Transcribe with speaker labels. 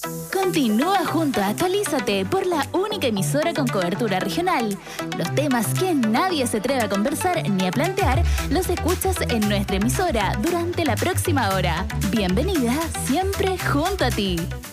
Speaker 1: Continúa junto a Actualízate por la única emisora con cobertura regional. Los temas que nadie se atreve a conversar ni a plantear, los escuchas en nuestra emisora durante la próxima hora. Bienvenida siempre junto a ti.